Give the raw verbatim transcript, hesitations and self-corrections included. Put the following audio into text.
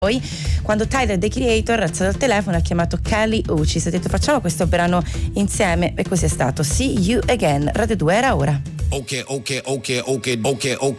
Poi, quando Tyler, the Creator, ha alzato il telefono, ha chiamato Kelly Uchis, ha detto facciamo questo brano insieme, e così è stato. See You Again, Radio due era ora. Ok, ok, ok, ok, ok, ok.